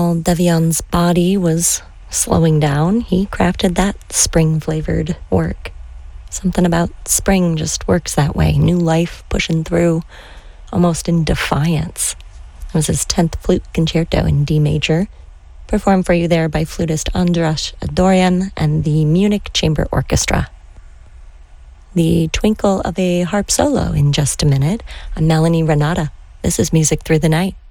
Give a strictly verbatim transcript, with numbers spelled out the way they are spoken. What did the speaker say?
While Devion's body was slowing down, he crafted that spring-flavored work. Something about spring just works that way. New life pushing through, almost in defiance. It was his tenth flute concerto in D major, performed for you there by flutist Andras Adorian and the Munich Chamber Orchestra. The twinkle of a harp solo in just a minute. I'm Melanie Renata. This is Music Through the Night.